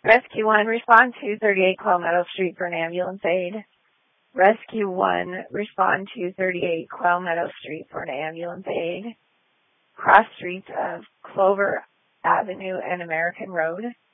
Rescue 1, respond to 38 Quail Meadow Street for an ambulance aid. Rescue 1, respond to 38 Quail Meadow Street for an ambulance aid. Cross streets of Clover Avenue and American Road.